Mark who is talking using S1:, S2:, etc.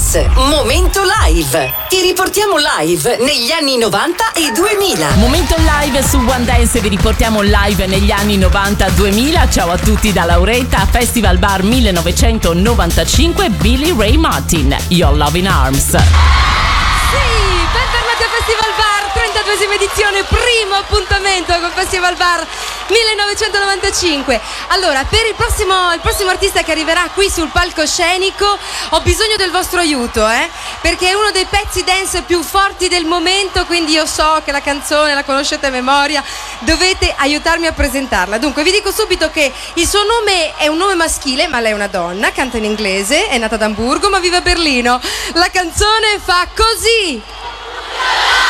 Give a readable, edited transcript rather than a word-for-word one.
S1: Dance, momento live. Ti riportiamo live negli anni 90 e 2000.
S2: Momento live su One Dance, vi riportiamo live negli anni 90-2000. Ciao a tutti da Lauretta, Festival Bar 1995, Billy Ray Martin, Your Love in Arms.
S3: Sì, bentornati a Festival Bar, 32esima edizione, primo appuntamento con Festival Bar 1995. Allora, per il prossimo artista che arriverà qui sul palcoscenico ho bisogno del vostro aiuto, perché è uno dei pezzi dance più forti del momento, quindi io so che la canzone la conoscete a memoria, dovete aiutarmi a presentarla. Dunque vi dico subito che il suo nome è un nome maschile, ma lei è una donna, canta in inglese, è nata ad Amburgo ma vive a Berlino. La canzone fa così.